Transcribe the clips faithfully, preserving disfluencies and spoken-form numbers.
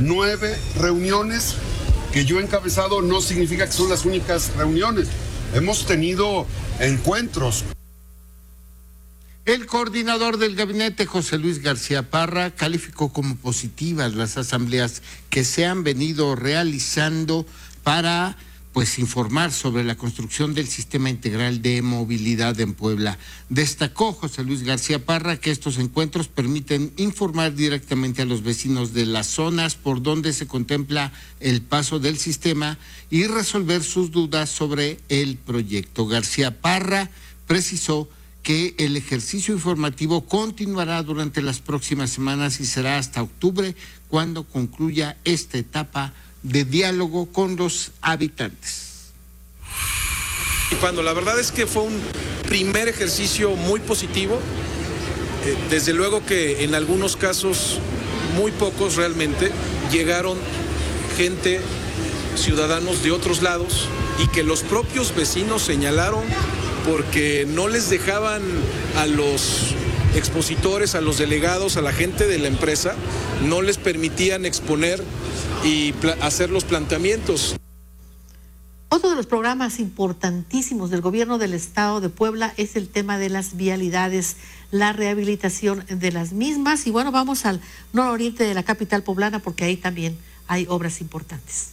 nueve reuniones que yo he encabezado. No significa que son las únicas reuniones. Hemos tenido encuentros. El coordinador del gabinete, José Luis García Parra, calificó como positivas las asambleas que se han venido realizando para pues informar sobre la construcción del sistema integral de movilidad en Puebla. Destacó José Luis García Parra que estos encuentros permiten informar directamente a los vecinos de las zonas por donde se contempla el paso del sistema y resolver sus dudas sobre el proyecto. García Parra precisó que el ejercicio informativo continuará durante las próximas semanas y será hasta octubre cuando concluya esta etapa de diálogo con los habitantes. Y cuando la verdad es que fue un primer ejercicio muy positivo, eh, desde luego que en algunos casos, muy pocos realmente, llegaron gente, ciudadanos de otros lados y que los propios vecinos señalaron porque no les dejaban a los expositores, a los delegados, a la gente de la empresa, no les permitían exponer y hacer los planteamientos. Otro de los programas importantísimos del gobierno del estado de Puebla es el tema de las vialidades, la rehabilitación de las mismas. Y bueno, vamos al nororiente de la capital poblana porque ahí también hay obras importantes.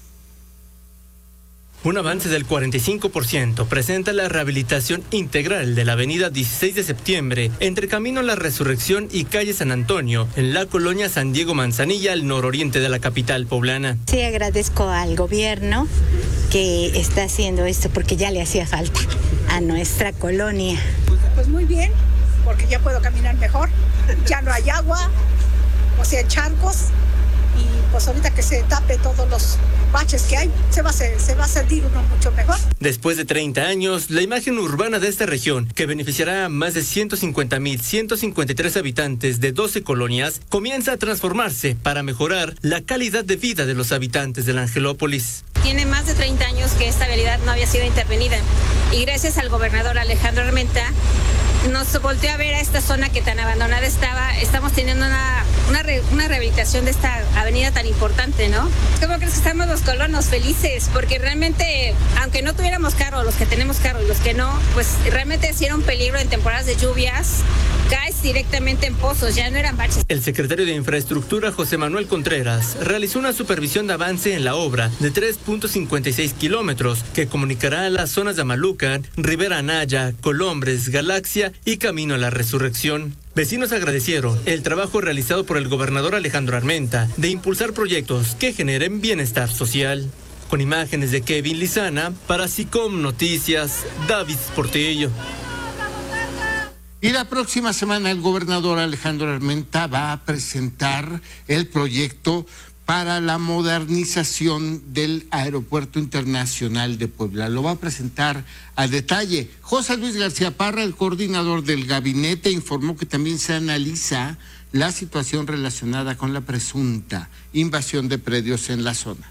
Un avance del cuarenta y cinco por ciento presenta la rehabilitación integral de la avenida dieciséis de septiembre entre Camino La Resurrección y calle San Antonio, en la colonia San Diego Manzanilla, al nororiente de la capital poblana. Sí, agradezco al gobierno que está haciendo esto porque ya le hacía falta a nuestra colonia. Pues muy bien, porque ya puedo caminar mejor, ya no hay agua, o sea, charcos, y pues ahorita que se tape todos los baches que hay, se va, a hacer, se va a sentir uno mucho mejor. Después de treinta años, la imagen urbana de esta región, que beneficiará a más de ciento cincuenta mil ciento cincuenta y tres habitantes de doce colonias, comienza a transformarse para mejorar la calidad de vida de los habitantes de la Angelópolis. Tiene más de treinta años que esta vialidad no había sido intervenida y gracias al gobernador Alejandro Armenta nos volteó a ver a esta zona que tan abandonada estaba. Estamos teniendo una, una, re, una rehabilitación de esta avenida tan importante, ¿no? ¿Cómo crees que estamos los colonos felices? Porque realmente, aunque no tuviéramos carro, los que tenemos carro y los que no, pues realmente sí era un peligro en temporadas de lluvias. Caes directamente en pozos, ya no eran baches. El secretario de Infraestructura, José Manuel Contreras, realizó una supervisión de avance en la obra de tres punto cincuenta y seis kilómetros que comunicará a las zonas de Amalucan, Rivera Anaya, Colombres, Galaxia y Camino a la Resurrección. Vecinos agradecieron el trabajo realizado por el gobernador Alejandro Armenta de impulsar proyectos que generen bienestar social. Con imágenes de Kevin Lizana, para SICOM Noticias, David Portillo. Y la próxima semana el gobernador Alejandro Armenta va a presentar el proyecto para la modernización del Aeropuerto Internacional de Puebla. Lo va a presentar a detalle. José Luis García Parra, el coordinador del gabinete, informó que también se analiza la situación relacionada con la presunta invasión de predios en la zona.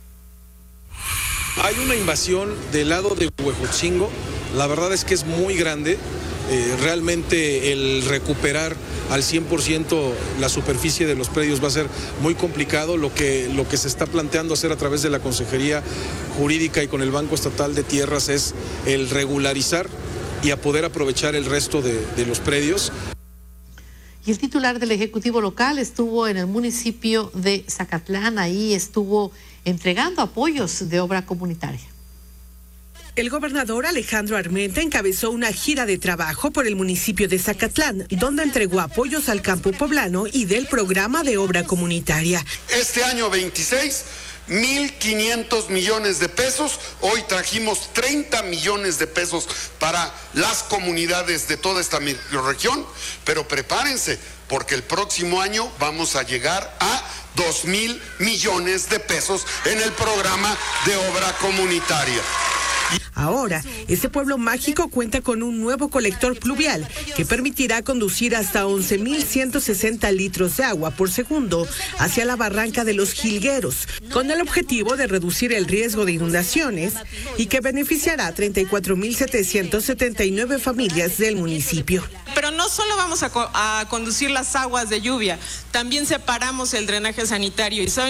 Hay una invasión del lado de Huejotzingo, la verdad es que es muy grande. Eh, realmente el recuperar al cien por ciento la superficie de los predios va a ser muy complicado. Lo que, lo que se está planteando hacer a través de la Consejería Jurídica y con el Banco Estatal de Tierras es el regularizar y a poder aprovechar el resto de, de los predios. Y el titular del Ejecutivo local estuvo en el municipio de Zacatlán, ahí estuvo entregando apoyos de obra comunitaria. El gobernador Alejandro Armenta encabezó una gira de trabajo por el municipio de Zacatlán, donde entregó apoyos al campo poblano y del programa de obra comunitaria. Este año veintiséis, mil quinientos millones de pesos. Hoy trajimos treinta millones de pesos para las comunidades de toda esta microrregión, pero prepárense, porque el próximo año vamos a llegar a dos mil millones de pesos en el programa de obra comunitaria. Ahora, este pueblo mágico cuenta con un nuevo colector pluvial que permitirá conducir hasta once mil ciento sesenta litros de agua por segundo hacia la barranca de los Jilgueros, con el objetivo de reducir el riesgo de inundaciones y que beneficiará a treinta y cuatro mil setecientas setenta y nueve familias del municipio. Pero no solo vamos a, co- a conducir las aguas de lluvia, también separamos el drenaje sanitario y